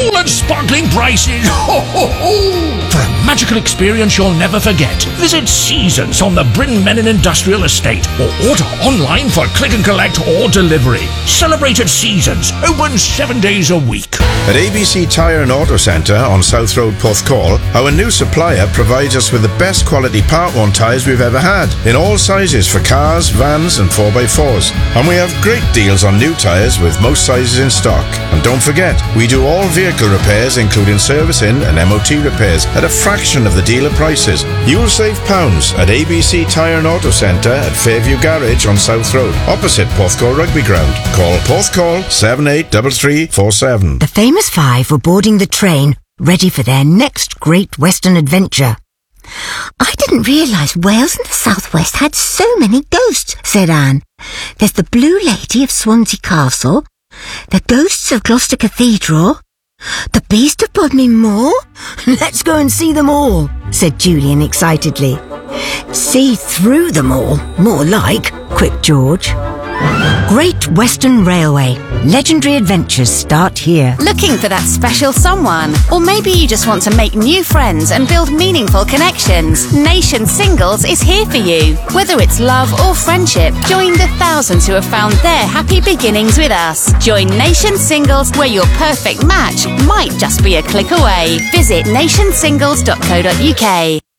cool and sparkling prices. Ho, ho, ho. For a magical experience you'll never forget, visit Seasons on the Bryn Menin Industrial Estate or order online for click and collect or delivery. Celebrate at Seasons, open 7 days a week. At ABC Tyre and Auto Centre on South Road, Porthcawl, our new supplier provides us with the best quality Part 1 tyres we've ever had, in all sizes for cars, vans and 4x4s. And we have great deals on new tyres with most sizes in stock. And don't forget, we do all vehicle repairs including servicing and MOT repairs at a fraction of the dealer prices. You'll save pounds at ABC Tyre and Auto Centre at Fairview Garage on South Road, opposite Porthcawl Rugby Ground. Call Porthcawl 783347. The famous five were boarding the train, ready for their next great Western adventure. "I didn't realise Wales and the South West had so many ghosts," said Anne. "There's the Blue Lady of Swansea Castle, the ghosts of Gloucester Cathedral, the Beast of Bodmin Moor." "Let's go and see them all," said Julian excitedly. "See through them all, more like," quipped George. Great Western Railway. Legendary adventures start here. Looking for that special someone? Or maybe you just want to make new friends and build meaningful connections. Nation Singles is here for you. Whether it's love or friendship, join the thousands who have found their happy beginnings with us. Join Nation Singles, where your perfect match might just be a click away. Visit nationsingles.co.uk.